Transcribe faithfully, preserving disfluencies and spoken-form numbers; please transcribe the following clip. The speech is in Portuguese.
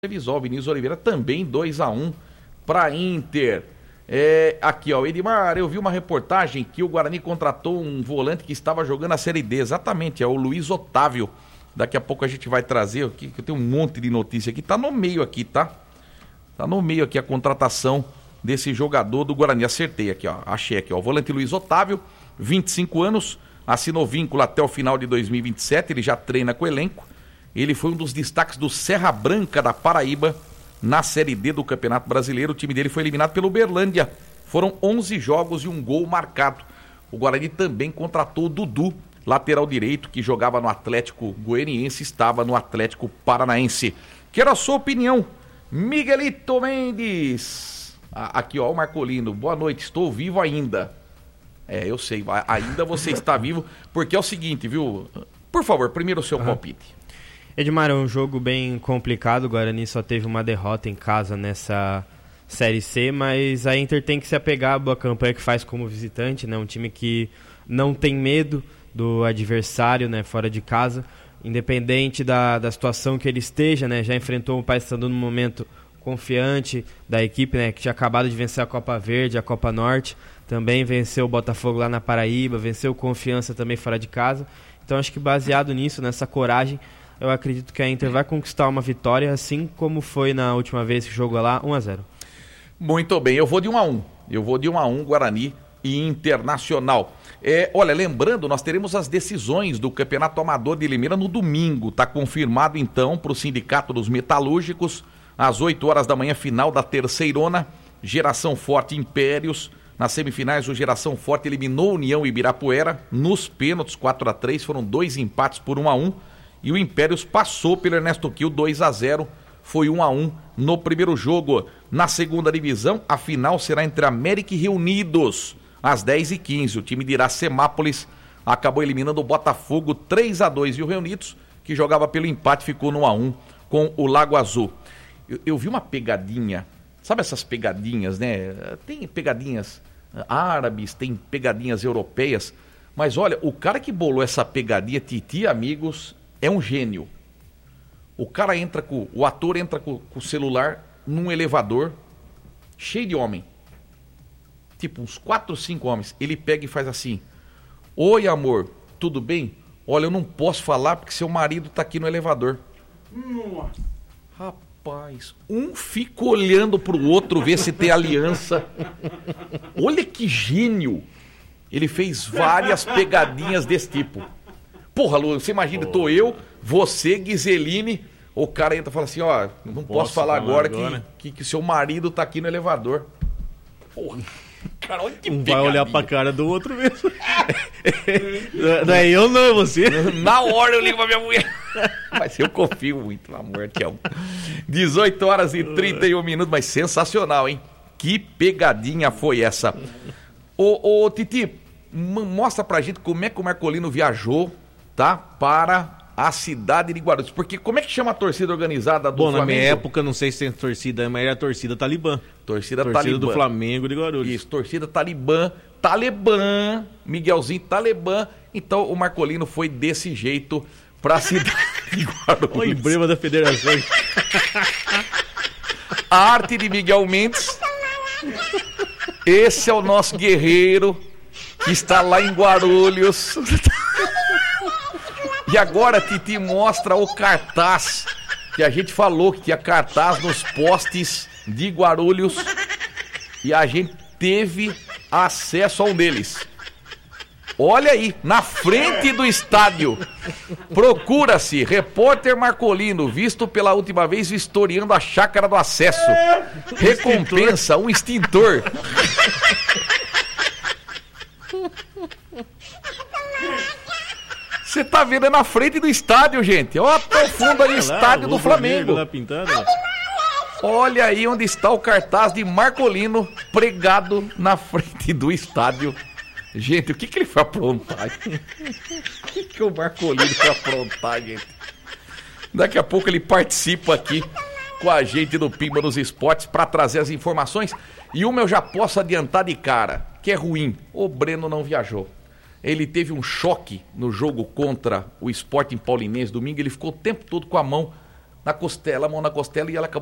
Visual, Vinícius Oliveira também dois a um para Inter. É, aqui ó, Edmar, eu vi uma reportagem que o Guarani contratou um volante que estava jogando a Série D, exatamente, é o Luiz Otávio. Daqui a pouco a gente vai trazer aqui, que eu tenho um monte de notícia aqui, tá no meio aqui, tá? Tá no meio aqui a contratação desse jogador do Guarani, acertei aqui ó, achei aqui ó, o volante Luiz Otávio, vinte e cinco anos, assinou vínculo até o final de dois mil e vinte e sete, ele já treina com o elenco. Ele foi um dos destaques do Serra Branca da Paraíba na Série D do Campeonato Brasileiro. O time dele foi eliminado pelo Uberlândia. Foram onze jogos e um gol marcado. O Guarani também contratou o Dudu, lateral direito, que jogava no Atlético Goianiense, estava no Atlético Paranaense. Quero a sua opinião, Miguelito Mendes. Ah, aqui ó, o Marcolino. Boa noite, estou vivo ainda. É, eu sei, ainda você está vivo, porque é o seguinte, viu? Por favor, primeiro o seu uhum. palpite. Edmar, é um jogo bem complicado, o Guarani só teve uma derrota em casa nessa Série C, mas a Inter tem que se apegar à boa campanha que faz como visitante, né? Um time que não tem medo do adversário, né? Fora de casa, independente da, da situação que ele esteja, né? Já enfrentou o Paysandu num momento confiante da equipe, né? Que tinha acabado de vencer a Copa Verde, a Copa Norte, também venceu o Botafogo lá na Paraíba, venceu o Confiança também fora de casa. Então acho que baseado nisso, nessa coragem, eu acredito que a Inter vai conquistar uma vitória, assim como foi na última vez que jogou lá, um a zero. Muito bem, eu vou de um a um. Eu vou de um a um, Guarani e Internacional. É, olha, lembrando, nós teremos as decisões do Campeonato Amador de Limeira no domingo. Está confirmado, então, para o Sindicato dos Metalúrgicos, às oito horas da manhã, final da terceirona, Geração Forte Impérios. Nas semifinais, o Geração Forte eliminou a União Ibirapuera. Nos pênaltis, quatro a três, foram dois empates por um a um. E o Impérios passou pelo Ernesto Quil, dois a zero, foi um a um no primeiro jogo. Na segunda divisão, a final será entre América e Reunidos, às dez e quinze. O time de Iracemápolis acabou eliminando o Botafogo três a dois. E o Reunidos, que jogava pelo empate, ficou no um a um com o Lago Azul. Eu, eu vi uma pegadinha, sabe essas pegadinhas, né? Tem pegadinhas árabes, tem pegadinhas europeias. Mas olha, o cara que bolou essa pegadinha, Titi, amigos, é um gênio. O cara entra com, o ator entra com, com o celular num elevador cheio de homem. Tipo, uns quatro, cinco homens. Ele pega e faz assim: oi, amor, tudo bem? Olha, eu não posso falar porque seu marido tá aqui no elevador. Nossa. Rapaz, um fica olhando pro outro, ver se tem aliança. Olha que gênio. Ele fez várias pegadinhas desse tipo. Porra, Lu, você imagina, oh. tô eu, você, Guizeline, o cara entra e fala assim, ó, não, não posso, posso falar, falar agora, agora. Que, que, que seu marido tá aqui no elevador. Porra, cara, olha que um pegadinha. Vai olhar pra cara do outro mesmo. Não é eu, não, é você. Na hora eu ligo pra minha mulher. Mas eu confio muito na mulher que é um. dezoito horas e trinta e um minutos, mas sensacional, hein? Que pegadinha foi essa? Ô, ô Titi, mostra pra gente como é que o Marcolino viajou, tá? Para a cidade de Guarulhos. Porque como é que chama a torcida organizada do Bom, Flamengo? Bom, na minha época, não sei se tem torcida, mas era a torcida Talibã. Torcida, torcida Talibã. do Flamengo de Guarulhos. Isso, torcida Talibã. Talibã, Miguelzinho Talibã. Então o Marcolino foi desse jeito pra cidade de Guarulhos. O emblema da federação. A arte de Miguel Mendes. Esse é o nosso guerreiro que está lá em Guarulhos. E agora, Titi, mostra o cartaz que a gente falou que tinha cartaz nos postes de Guarulhos e a gente teve acesso a um deles. Olha aí, na frente do estádio, procura-se repórter Marcolino, visto pela última vez vistoriando a chácara do acesso. Recompensa, um extintor. Você tá vendo, é na frente do estádio, gente. Ó, tá o fundo ali, estádio do Flamengo. Olha aí onde está o cartaz de Marcolino pregado na frente do estádio. Gente, o que que ele foi aprontar? O que que o Marcolino foi aprontar, gente? Daqui a pouco ele participa aqui com a gente do Pimba nos Esportes para trazer as informações. E uma eu já posso adiantar de cara, que é ruim. O Breno não viajou. Ele teve um choque no jogo contra o Sporting Paulinense domingo. Ele ficou o tempo todo com a mão na costela, a mão na costela, e ela acabou